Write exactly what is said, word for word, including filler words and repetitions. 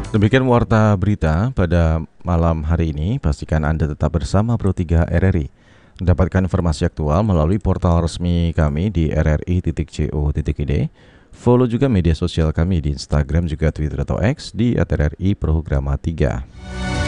Demikian warta berita pada malam hari ini. Pastikan Anda tetap bersama Pro tiga R R I. Mendapatkan informasi aktual melalui portal resmi kami di r r i titik co titik i d. Follow juga media sosial kami di Instagram juga Twitter atau X di at r r i programa tiga.